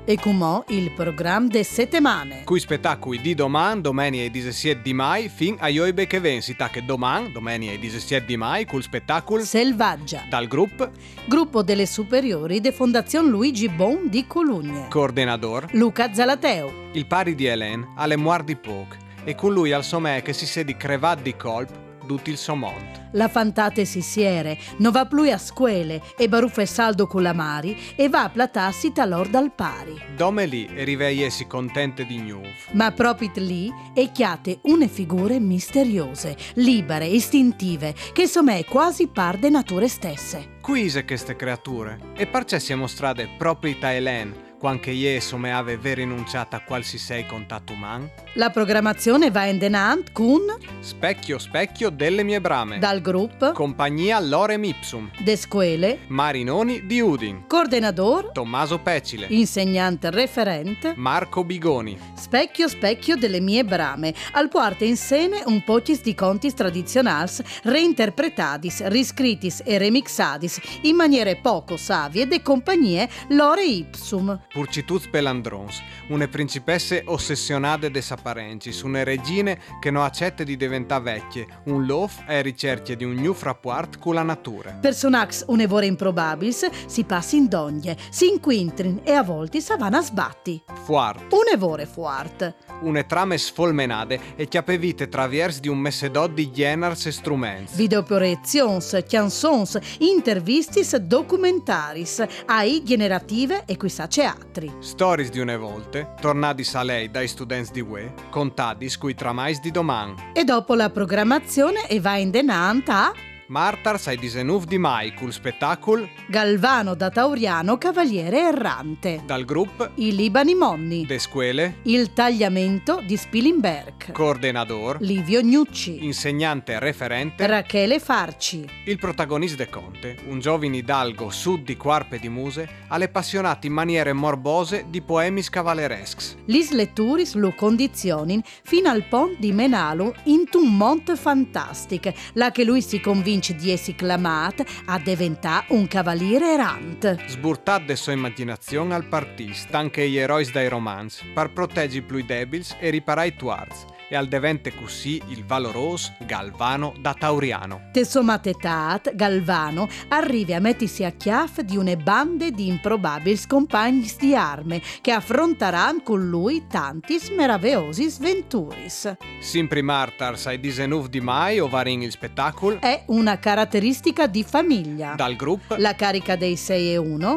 E com'ò il programma de settimane. Cui spettacoli di domani e 17 di mai, fin a Ioibe che vensita che domani e 17 di mai, col spettacolo Selvaggia. dal Gruppo delle superiori de Fondazione Luigi Bon di Colugne. coordinador, Luca Zalateo. il pari di Hélène, alle muar di poc, e con lui al somè che si sedi crevat di colp, tutti il somont. La fantate si siere, non va più a scuole e baruffa e saldo con la mari e va a platarsi talor dal pari. Dome lì e riveiesi contente di nuovo. Ma proprio lì è chiate une figure misteriose, libere, istintive, che somè quasi par de nature stesse. Quise queste creature, e perché siamo strade proprio da Hélène, quanche ieso me ave rinunciata a qualsisei contatto umano? La programmazione va in denant con Specchio, specchio delle mie brame. dal gruppo Compagnia Lorem Ipsum. de scuole, Marinoni di Udin. coordinador, Tommaso Pecile. insegnante referente, Marco Bigoni. specchio specchio delle mie brame, al parte in sene un pocis di contis tradizionals reinterpretadis, riscritis e remixadis in maniere poco savie de compagnie Lore Ipsum. Purcituz pelandrons, une principesse ossessionate de saparencis, une regine che non accette di diventare vecchie, un lof è ricerche di un new rapport con la natura. Personax un'evore improbabils si passi in dogne, si inquintrin e a volte savana sbatti. Fuart, Un'evore fuart. une trame sfolmenade e chiapevite traviers di un messedot di genars e struments. Videoproiezions, chansons, intervistis, documentaris, AI generative e quissace altri. Stories di une volte, tornadis a lei dai students di UE, contadis cui tramais di doman. E dopo la programmazione e va in denant a Martars ai 19 di mai, col spettacolo Galvano da Tauriano Cavaliere Errante, dal gruppo i Libani Monni, de scuole, il tagliamento di Spilimberg, coordinador, Livio Gnucci, insegnante referente, Rachele Farci. il protagonista de Conte, un giovane hidalgo sud di Quarpe di Muse, alle appassionate in maniere morbose di poemis cavalerescs. Lis letturis lo condizionin fino al pont di Menalu in un monte fantastic, là che lui si convince di essi clamat a diventare un cavaliere errante. Sburtat de sua immaginazione al partist, anche gli eroi dai romanzi, per proteggere i più debils e riparare i tuarz, e al devente così il valoros Galvano da Tauriano. Te somatetat, Galvano, arrivi a mettersi a chiaff di une bande di improbabili compagni di arme che affronteranno con lui tanti meravigliosi sventuris. Simpri Martars ai 19 di mai o varin il spettacolo È una caratteristica di famiglia. dal gruppo La carica dei 6 e 1,